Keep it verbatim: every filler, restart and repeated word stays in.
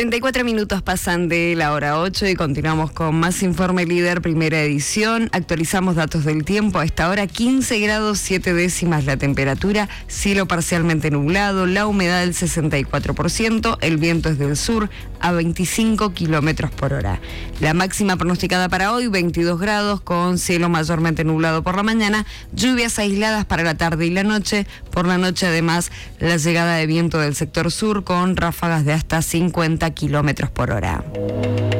treinta y cuatro minutos pasan de la hora ocho y continuamos con más Informe Líder, primera edición. Actualizamos datos del tiempo. A esta hora quince grados siete décimas la temperatura, cielo parcialmente nublado, la humedad del sesenta y cuatro por ciento, el viento es del sur a veinticinco kilómetros por hora. La máxima pronosticada para hoy, veintidós grados, con cielo mayormente nublado por la mañana, lluvias aisladas para la tarde y la noche. Por la noche, además, la llegada de viento del sector sur con ráfagas de hasta cincuenta kilómetros por hora.